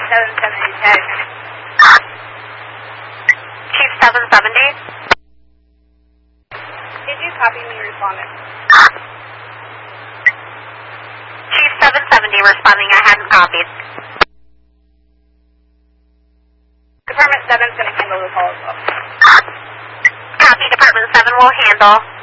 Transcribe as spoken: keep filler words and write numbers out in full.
seven seventy, tag. Chief seven seventy. Did you copy me responding? Chief seven seventy responding, I hadn't copied. Department seven's going to handle the call as well. Copy, Department seven will handle.